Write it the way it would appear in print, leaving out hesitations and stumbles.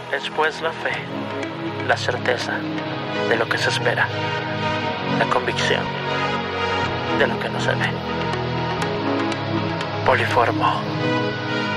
Es pues la fe, la certeza de lo que se espera, la convicción de lo que no se ve. Poliformo.